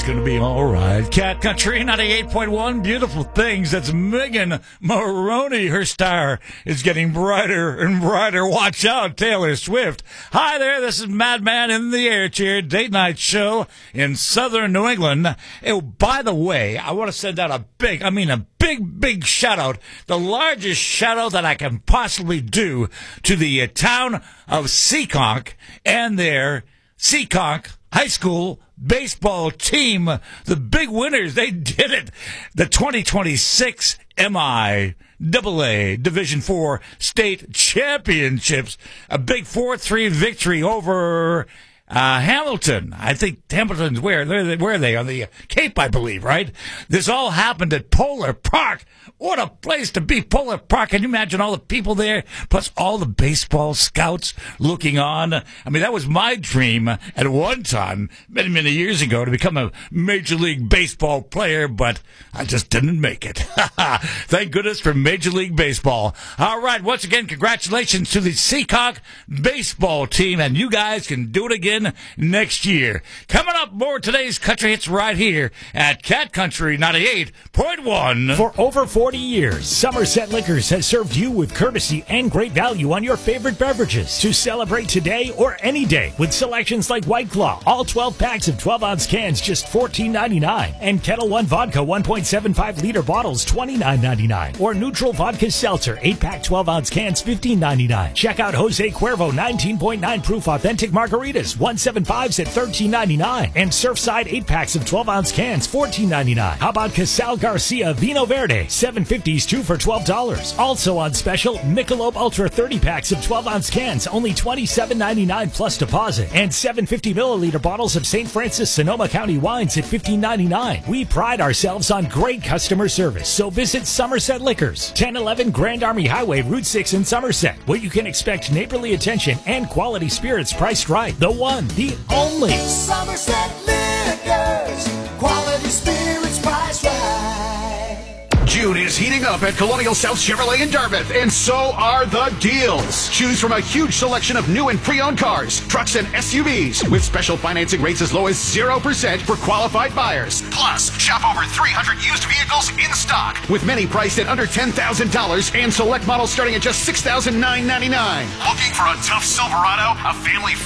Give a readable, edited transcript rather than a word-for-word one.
It's going to be all right. Cat Country 98.1, beautiful things. That's Megan Maroney. Her star is getting brighter and brighter. Watch out, Taylor Swift. Hi there, this is Madman in the Air Chair, date night show in southern New England. Oh, by the way, I want to send out a big shout out, the largest shout out that I can possibly do to the town of Seekonk and their Seekonk High School baseball team. The big winners, they did it. The 2026 MIAA Division IV State Championships. A big 4-3 victory over Hamilton. I think Hamilton's where are they? On the Cape, I believe, right? This all happened at Polar Park. What a place to be, Polar Park. Can you imagine all the people there, plus all the baseball scouts looking on? I mean, that was my dream at one time, many years ago, to become a Major League Baseball player, but I just didn't make it. Thank goodness for Major League Baseball. All right, once again, congratulations to the Seekonk baseball team, and you guys can do it again next year. Coming up, more of today's country hits right here at Cat Country 98.1. For over 40 years, Somerset Liquors has served you with courtesy and great value on your favorite beverages to celebrate today or any day with selections like White Claw, all 12 packs of 12-ounce cans, just $14.99, and Kettle One Vodka 1.75-liter bottles, $29.99, or Neutral Vodka Seltzer, 8-pack 12-ounce cans, $15.99. Check out Jose Cuervo 19.9 proof authentic margaritas, 175s at $13.99, and Surfside 8-packs of 12-ounce cans, $14.99. How about Casal Garcia Vino Verde, 750s, 2 for $12. Also on special, Michelob Ultra 30-packs of 12-ounce cans, only $27.99 plus deposit, and 750-milliliter bottles of St. Francis Sonoma County wines at $15.99. We pride ourselves on great customer service, so visit Somerset Liquors, 1011 Grand Army Highway, Route 6 in Somerset, where you can expect neighborly attention and quality spirits priced right. The one, the only Somerset Liquors, quality spirits priced right. June is heating up at Colonial South Chevrolet in Dartmouth, and so are the deals. Choose from a huge selection of new and pre-owned cars, trucks, and SUVs with special financing rates as low as 0% for qualified buyers. Plus, shop over 300 used vehicles in stock, with many priced at under $10,000 and select models starting at just $6,999. Looking for a tough Silverado, a family